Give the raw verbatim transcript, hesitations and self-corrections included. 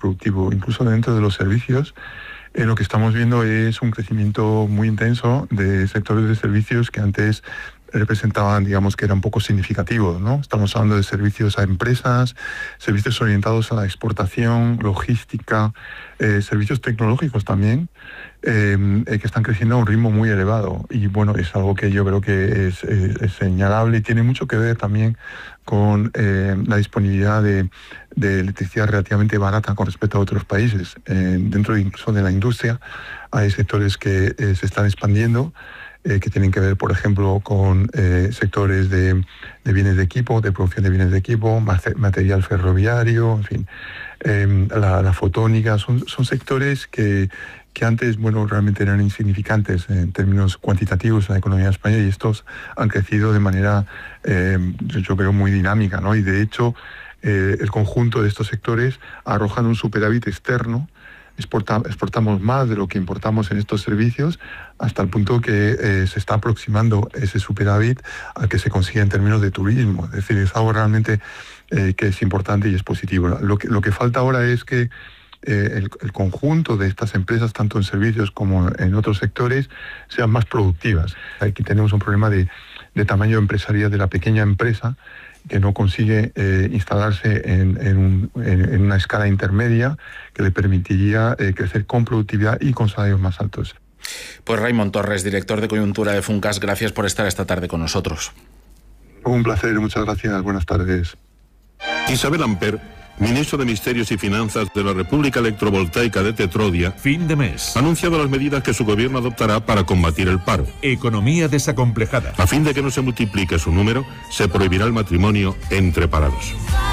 productivo. Incluso dentro de los servicios, eh, lo que estamos viendo es un crecimiento muy intenso de sectores de servicios que antes representaban, digamos, que era un poco significativo, ¿no? Estamos hablando de servicios a empresas, servicios orientados a la exportación, logística, eh, servicios tecnológicos también, eh, eh, que están creciendo a un ritmo muy elevado. Y bueno, es algo que yo creo que es, es, es señalable y tiene mucho que ver también con eh, la disponibilidad de, de electricidad relativamente barata con respecto a otros países. Eh, dentro de, incluso de la industria hay sectores que eh, se están expandiendo, Eh, que tienen que ver, por ejemplo, con eh, sectores de, de bienes de equipo, de producción de bienes de equipo, material ferroviario, en fin, eh, la, la fotónica, son, son sectores que, que antes, bueno, realmente eran insignificantes en términos cuantitativos en la economía española, y estos han crecido de manera, eh, yo creo, muy dinámica, ¿no? Y de hecho, eh, el conjunto de estos sectores arrojan un superávit externo. Exporta, exportamos más de lo que importamos en estos servicios, hasta el punto que eh, se está aproximando ese superávit al que se consigue en términos de turismo. Es decir, es algo realmente eh, que es importante y es positivo. Lo que, lo que falta ahora es que eh, el, el conjunto de estas empresas, tanto en servicios como en otros sectores, sean más productivas. Aquí tenemos un problema de, de tamaño empresarial de la pequeña empresa, que no consigue eh, instalarse en, en, un, en, en una escala intermedia que le permitiría eh, crecer con productividad y con salarios más altos. Pues Raimon Torres, director de coyuntura de Funcas, gracias por estar esta tarde con nosotros. Un placer, muchas gracias, buenas tardes. Isabel Amper, ministro de Misterios y Finanzas de la República Electrovoltaica de Tetrodia, fin de mes, ha anunciado las medidas que su gobierno adoptará para combatir el paro. Economía desacomplejada. A fin de que no se multiplique su número, se prohibirá el matrimonio entre parados.